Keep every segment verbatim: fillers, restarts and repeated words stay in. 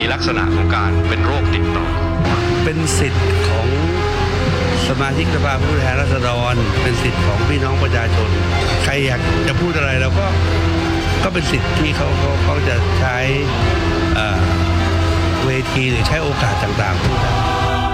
มีลักษณะของการเป็นโรคติดต่อเป็นสิทธิ์ของสมาชิกสภาผู้แทนราษฎรเป็นสิทธิ์ของพี่น้องประชาชนใครอยากจะพูดอะไรเราก็ก็เป็นสิทธิ์ที่เขาเขาเขาจะใช้เวทีหรือใช้โอกาสต่างๆพูดได้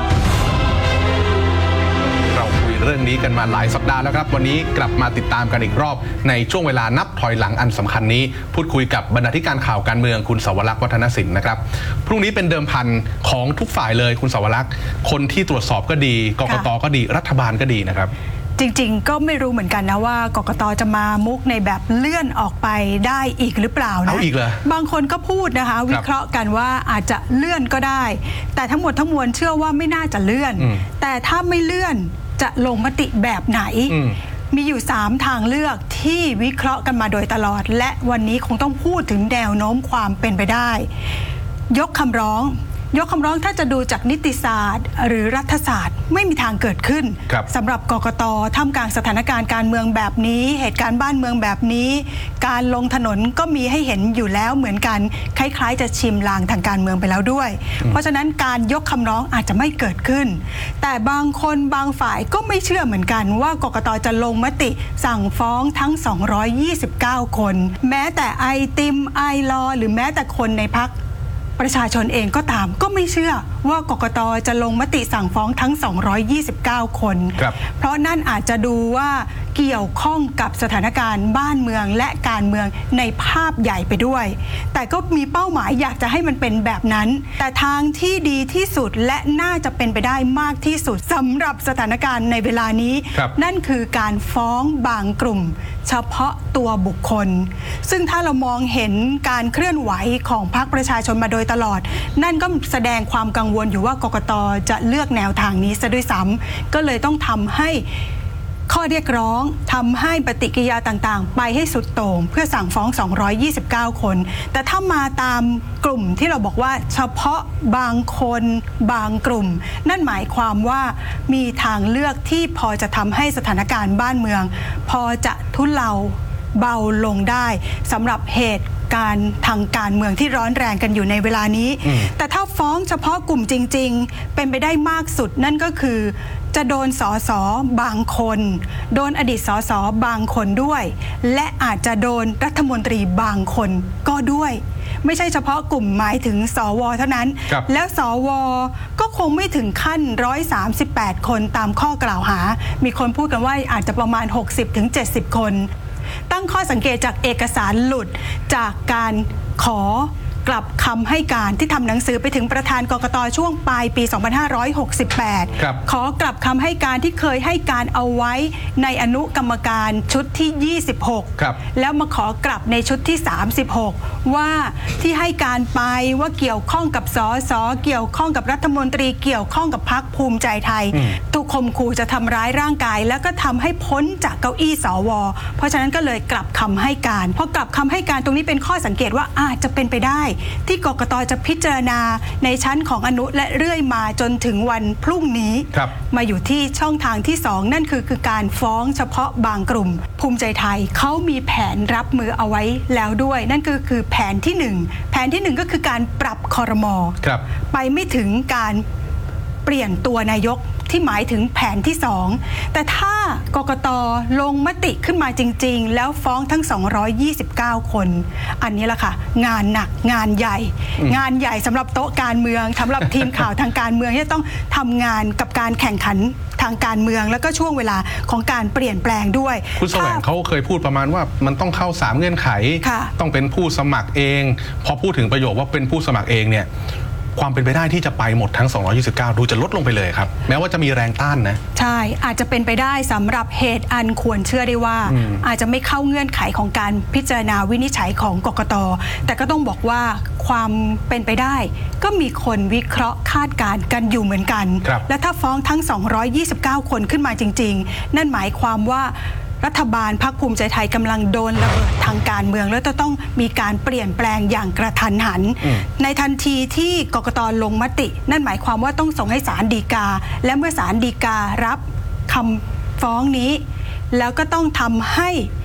เราคุยเรื่องนี้กันมาหลายสัปดาห์แล้วครับวันนี้กลับมาติดตามกันอีกรอบในช่วงเวลานับถอยหลังอันสำคัญนี้พูดคุยกับบรรณาธิการข่าวการเมืองคุณสวรักษ์วัฒนสินนะครับพรุ่งนี้เป็นเดิมพันของทุกฝ่ายเลยคุณสวรักษ์คนที่ตรวจสอบก็ดีกกต.ก็ดีรัฐบาลก็ดีนะครับจริงๆก็ไม่รู้เหมือนกันนะว่ากกต.จะมามุกในแบบเลื่อนออกไปได้อีกหรือเปล่านะเอาอีกเหรอบางคนก็พูดนะคะวิเคราะห์กันว่าอาจจะเลื่อนก็ได้แต่ทั้งหมดทั้งมวลเชื่อว่าไม่น่าจะเลื่อนแต่ถ้าไม่เลื่อนจะลงมติแบบไหนมีอยู่สามทางเลือกที่วิเคราะห์กันมาโดยตลอดและวันนี้คงต้องพูดถึงแนวโน้มความเป็นไปได้ยกคำร้องยกคำร้องถ้าจะดูจากนิติศาสตร์หรือรัฐศาสตร์ไม่มีทางเกิดขึ้นสำหรับกกต.ท่ามกลางสถานการณ์การเมืองแบบนี้เหตุการณ์บ้านเมืองแบบนี้การลงถนนก็มีให้เห็นอยู่แล้วเหมือนกันคล้ายๆจะชิมลางทางการเมืองไปแล้วด้วยเพราะฉะนั้นการยกคำร้องอาจจะไม่เกิดขึ้นแต่บางคนบางฝ่ายก็ไม่เชื่อเหมือนกันว่ากกต.จะลงมติสั่งฟ้องทั้งสองร้อยยี่สิบเก้าคนแม้แต่ไอติมไอลอหรือแม้แต่คนในพรรคประชาชนเองก็ตามก็ไม่เชื่อว่ากกต.จะลงมติสั่งฟ้องทั้งสองร้อยยี่สิบเก้าคนเพราะนั่นอาจจะดูว่าเกี่ยวข้องกับสถานการณ์บ้านเมืองและการเมืองในภาพใหญ่ไปด้วยแต่ก็มีเป้าหมายอยากจะให้มันเป็นแบบนั้นแต่ทางที่ดีที่สุดและน่าจะเป็นไปได้มากที่สุดสำหรับสถานการณ์ในเวลานี้นั่นคือการฟ้องบางกลุ่มเฉพาะตัวบุคคลซึ่งถ้าเรามองเห็นการเคลื่อนไหวของพรรคประชาชนมาโดยตลอดนั่นก็แสดงความกังวลอยู่ว่ากกต.จะเลือกแนวทางนี้ซะด้วยซ้ำก็เลยต้องทำให้ข้อเรียกร้องทำให้ปฏิกิริยาต่างๆไปให้สุดโต่งเพื่อสั่งฟ้องสองร้อยยี่สิบเก้าคนแต่ถ้ามาตามกลุ่มที่เราบอกว่าเฉพาะบางคนบางกลุ่มนั่นหมายความว่ามีทางเลือกที่พอจะทำให้สถานการณ์บ้านเมืองพอจะทุเลาเบาลงได้สำหรับเหตุการทางการเมืองที่ร้อนแรงกันอยู่ในเวลานี้แต่ถ้าฟ้องเฉพาะกลุ่มจริงๆเป็นไปได้มากสุดนั่นก็คือจะโดนสสบางคนโดนอดีตสสบางคนด้วยและอาจจะโดนรัฐมนตรีบางคนก็ด้วยไม่ใช่เฉพาะกลุ่มหมายถึงสวเท่านั้นแล้วสวก็คงไม่ถึงขั้นหนึ่งร้อยสามสิบแปดคนตามข้อกล่าวหามีคนพูดกันว่าอาจจะประมาณ หกสิบถึงเจ็ดสิบ คนตั้งข้อสังเกตจากเอกสารหลุดจากการขอกลับคำให้การที่ทำหนังสือไปถึงประธานกกต.ช่วงปลายปี สองพันห้าร้อยหกสิบแปด ขอกลับคำให้การที่เคยให้การเอาไว้ในอนุกรรมการชุดที่ ยี่สิบหก แล้วมาขอกลับในชุดที่ สามสิบหก ว่าที่ให้การไปว่าเกี่ยวข้องกับสสเกี่ยวข้องกับรัฐมนตรีเกี่ยวข้องกับพรรคภูมิใจไทยถูกข่มขู่จะทำร้ายร่างกายแล้วก็ทำให้พ้นจากเก้าอี้สวเพราะฉะนั้นก็เลยกลับคำให้การพอกลับคำให้การตรงนี้เป็นข้อสังเกตว่าอาจจะเป็นไปได้ที่กกต.จะพิจารณาในชั้นของอนุและเรื่อยมาจนถึงวันพรุ่งนี้มาอยู่ที่ช่องทางที่สองนั่นคือคือการฟ้องเฉพาะบางกลุ่มภูมิใจไทยเขามีแผนรับมือเอาไว้แล้วด้วยนั่นก็คือแผนที่หนึ่งแผนที่หนึ่งก็คือการปรับครม.ไปไม่ถึงการเปลี่ยนตัวนายกที่หมายถึงแผนที่สองแต่ถ้ากกต.ลงมติขึ้นมาจริงๆแล้วฟ้องทั้งสองร้อยยี่สิบเก้าคนอันนี้แหละค่ะงานหนักงานใหญ่งานใหญ่สำหรับโต๊ะการเมืองสำหรับทีมข่าวทางการเมืองที่ต้องทำงานกับการแข่งขันทางการเมืองแล้วก็ช่วงเวลาของการเปลี่ยนแปลงด้วยคุณแสวงเขาเคยพูดประมาณว่ามันต้องเข้าสามเงื่อนไขต้องเป็นผู้สมัครเองพอพูดถึงประโยคว่าเป็นผู้สมัครเองเนี่ยความเป็นไปได้ที่จะไปหมดทั้งสองร้อยยี่สิบเก้าดูจะลดลงไปเลยครับแม้ว่าจะมีแรงต้านนะใช่อาจจะเป็นไปได้สำหรับเหตุอันควรเชื่อได้ว่าอาจจะไม่เข้าเงื่อนไขของการพิจารณาวินิจฉัยของกกต.แต่ก็ต้องบอกว่าความเป็นไปได้ก็มีคนวิเคราะห์คาดการณ์กันอยู่เหมือนกันและถ้าฟ้องทั้งสองร้อยยี่สิบเก้าคนขึ้นมาจริงๆนั่นหมายความว่ารัฐบาลพรรคภูมิใจไทยกำลังโดนระเบิดทางการเมืองแล้วจะต้องมีการเปลี่ยนแปลงอย่างกระทันหันในทันทีที่กกต.ลงมตินั่นหมายความว่าต้องส่งให้ศาลฎีกาและเมื่อศาลฎีการับคำฟ้องนี้แล้วก็ต้องทำให้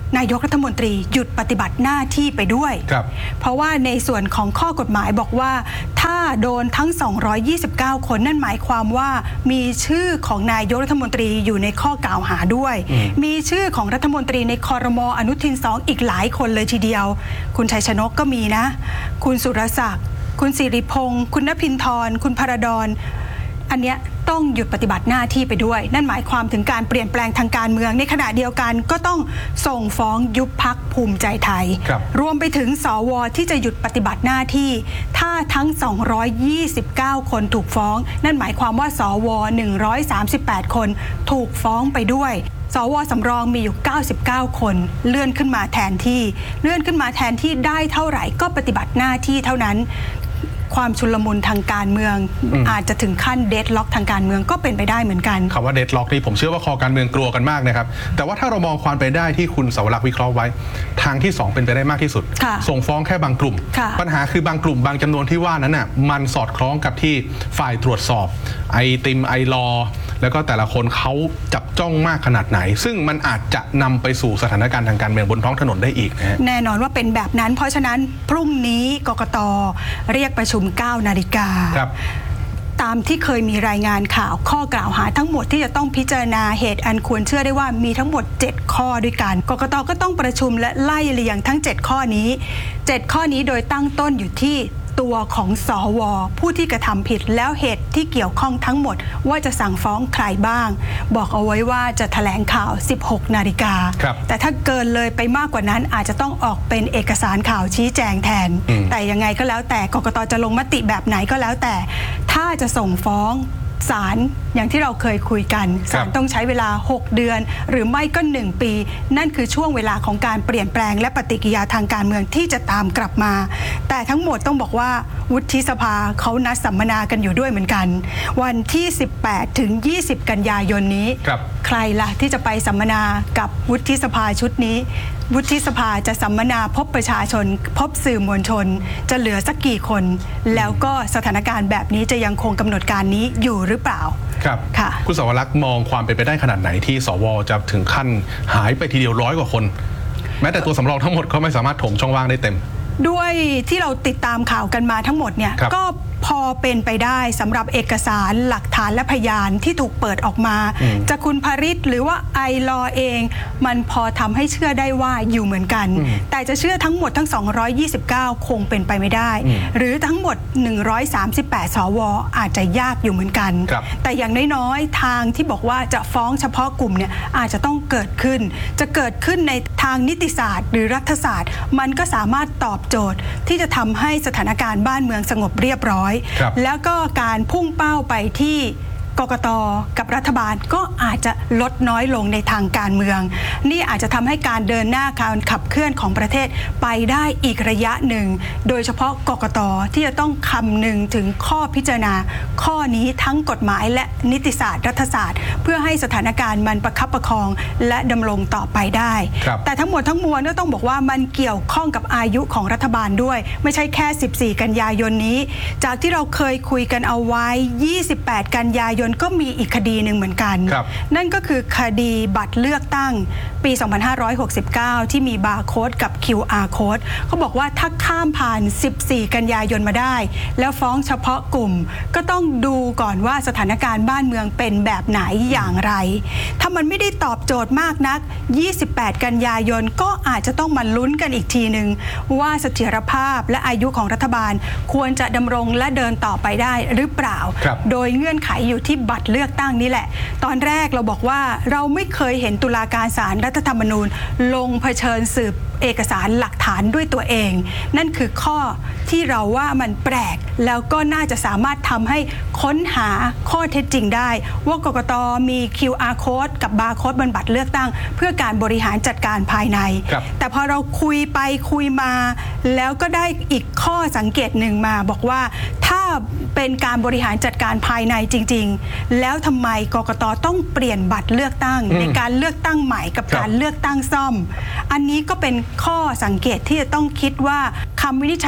นายกรัฐมนตรีหยุดปฏิบัติหน้าที่ไปด้วยเพราะว่าในส่วนของข้อกฎหมายบอกว่าถ้าโดนทั้งสองร้อยยี่สิบเก้าคนนั่นหมายความว่ามีชื่อของนายกรัฐมนตรีอยู่ในข้อกล่าวหาด้วยมีชื่อของรัฐมนตรีในครม.อนุทินสองอีกหลายคนเลยทีเดียวคุณชัยชนกก็มีนะคุณสุรศักดิ์คุณสิริพงษ์คุณณภินทร์คุณพระดอนอันเนี้ยต้องหยุดปฏิบัติหน้าที่ไปด้วยนั่นหมายความถึงการเปลี่ยนแปลงทางการเมืองในขณะเดียวกันก็ต้องส่งฟ้องยุบพรรคภูมิใจไทย ร, รวมไปถึงสวที่จะหยุดปฏิบัติหน้าที่ถ้าทั้งสองร้อยยี่สิบเก้าคนถูกฟ้องนั่นหมายความว่าสวหนึ่งร้อยสามสิบแปดคนถูกฟ้องไปด้วยสวสำรองมีอยู่เก้าสิบเก้าคนเลื่อนขึ้นมาแทนที่เลื่อนขึ้นมาแทนที่ได้เท่าไหร่ก็ปฏิบัติหน้าที่เท่านั้นความชุลมุนทางการเมือง อ, อาจจะถึงขั้นเดดล็อกทางการเมืองก็เป็นไปได้เหมือนกันคำว่าเดดล็อกนี่ผมเชื่อว่าคอการเมืองกลัวกันมากนะครับแต่ว่าถ้าเรามองความไปได้ที่คุณสวรักษ์วิเคราะห์ไว้ทางที่สองเป็นไปได้มากที่สุดส่งฟ้องแค่บางกลุ่มปัญหาคือบางกลุ่มบางจำนวนที่ว่านั้นน่ะมันสอดคล้องกับที่ฝ่ายตรวจสอบไอติมไอลอแล้วก็แต่ละคนเขาจับจ้องมากขนาดไหนซึ่งมันอาจจะนำไปสู่สถานการณ์ทางการเมืองบนท้องถนนได้อีกนะแน่นอนว่าเป็นแบบนั้นเพราะฉะนั้นพรุ่งนี้กกต.เรียกประชุมเก้านาฬิกาตามที่เคยมีรายงานข่าวข้อกล่าวหาทั้งหมดที่จะต้องพิจารณาเหตุอันควรเชื่อได้ว่ามีทั้งหมดเจ็ดข้อด้วยกันกกต.ก็ต้องประชุมและไล่เรียงทั้งเจ็ดข้อนี้เจ็ดข้อนี้โดยตั้งต้นอยู่ที่ตัวของสวผู้ที่กระทำผิดแล้วเหตุที่เกี่ยวข้องทั้งหมดว่าจะสั่งฟ้องใครบ้างบอกเอาไว้ว่าจะแถลงข่าวสิบหกนาฬิกาแต่ถ้าเกินเลยไปมากกว่านั้นอาจจะต้องออกเป็นเอกสารข่าวชี้แจงแทนแต่ยังไงก็แล้วแต่กกต.จะลงมติแบบไหนก็แล้วแต่ถ้าจะส่งฟ้องศาลอย่างที่เราเคยคุยกันศาลต้องใช้เวลาหกเดือนหรือไม่ก็หนึ่งปีนั่นคือช่วงเวลาของการเปลี่ยนแปลงและปฏิกิริยาทางการเมืองที่จะตามกลับมาแต่ทั้งหมดต้องบอกว่าวุฒิสภาเขานัดสัมมนากันอยู่ด้วยเหมือนกันวันที่สิบแปดถึงยี่สิบกันยายนนี้ใครล่ะที่จะไปสัมมนากับวุฒิสภาชุดนี้วุฒิสภาจะสัมมนาพบประชาชนพบสื่อมวลชนจะเหลือสักกี่คนแล้วก็สถานการณ์แบบนี้จะยังคงกำหนดการนี้อยู่หรือเปล่าครับค่ะคุณสวรักษ์มองความเป็นไปได้ขนาดไหนที่สวจะถึงขั้นหายไปทีเดียวร้อยกว่าคนแม้แต่ตัวสำรองทั้งหมดเขาไม่สามารถถมช่องว่างได้เต็มด้วยที่เราติดตามข่าวกันมาทั้งหมดเนี่ยก็พอเป็นไปได้สำหรับเอกสารหลักฐานและพยานที่ถูกเปิดออกมาจะคุณภริษหรือว่าไอลอเองมันพอทำให้เชื่อได้ว่าอยู่เหมือนกันแต่จะเชื่อทั้งหมดทั้งสองร้อยยี่สิบเก้าคงเป็นไปไม่ได้หรือทั้งหมดหนึ่งร้อยสามสิบแปดสวอาจจะยากอยู่เหมือนกันแต่อย่างน้อยๆทางที่บอกว่าจะฟ้องเฉพาะกลุ่มเนี่ยอาจจะต้องเกิดขึ้นจะเกิดขึ้นในทางนิติศาสตร์หรือรัฐศาสตร์มันก็สามารถตอบโจทย์ที่จะทำให้สถานการณ์บ้านเมืองสงบเรียบร้อยแล้วก็การพุ่งเป้าไปที่กกต.กับรัฐบาลก็อาจจะลดน้อยลงในทางการเมืองนี่อาจจะทำให้การเดินหน้าการขับเคลื่อนของประเทศไปได้อีกระยะหนึ่งโดยเฉพาะกกต.ที่จะต้องคำนึงถึงข้อพิจารณาข้อนี้ทั้งกฎหมายและนิติศาสตร์รัฐศาสตร์เพื่อให้สถานการณ์มันประคับประคองและดำรงต่อไปได้แต่ทั้งหมดทั้งมวลก็ต้องบอกว่ามันเกี่ยวข้องกับอายุของรัฐบาลด้วยไม่ใช่แค่สิบสี่กันยายนนี้จากที่เราเคยคุยกันเอาไว้ยี่สิบแปดกันยายนก็มีอีกคดีหนึ่งเหมือนกันนั่นก็คือคดีบัตรเลือกตั้งปีสองพันห้าร้อยหกสิบเก้าที่มีบาร์โค้ดกับ คิว อาร์ โค้ดเขาบอกว่าถ้าข้ามผ่านสิบสี่กันยายนมาได้แล้วฟ้องเฉพาะกลุ่มก็ต้องดูก่อนว่าสถานการณ์บ้านเมืองเป็นแบบไหนอย่างไรถ้ามันไม่ได้ตอบโจทย์มากนักยี่สิบแปดกันยายนก็อาจจะต้องมาลุ้นกันอีกทีหนึ่งว่าเสถียรภาพและอายุของรัฐบาลควรจะดำรงและเดินต่อไปได้หรือเปล่าโดยเงื่อนไขอยู่ที่บัตรเลือกตั้งนี่แหละตอนแรกเราบอกว่าเราไม่เคยเห็นตุลาการศาลรัฐธรรมนูญลงเผชิญสืบเอกสารหลักฐานด้วยตัวเองนั่นคือข้อที่เราว่ามันแปลกแล้วก็น่าจะสามารถทำให้ค้นหาข้อเท็จจริงได้ว่ากกต.มี คิว อาร์ Code กับบาร์โค้ดบนบัตรเลือกตั้งเพื่อการบริหารจัดการภายในแต่พอเราคุยไปคุยมาแล้วก็ได้อีกข้อสังเกตหนึ่งมาบอกว่าถ้าเป็นการบริหารจัดการภายในจริงๆแล้วทำไมกกต.ต้องเปลี่ยนบัตรเลือกตั้งในการเลือกตั้งใหม่กับการเลือกตั้งซ่อมอันนี้ก็เป็นข้อสังเกตที่จะต้องคิดว่าคำวินิจฉัยของศาล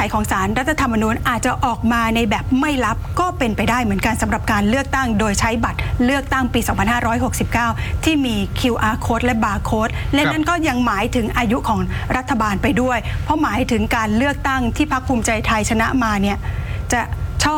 รัฐธรรมนูญอาจจะออกมาในแบบไม่ลับก็เป็นไปได้เหมือนกันสำหรับการเลือกตั้งโดยใช้บัตรเลือกตั้งปี สองพันห้าร้อยหกสิบเก้า ที่มี คิว อาร์ code และ barcode และนั่นก็ยังหมายถึงอายุของรัฐบาลไปด้วยเพราะหมายถึงการเลือกตั้งที่พรรคภูมิใจไทยชนะมาเนี่ยจะ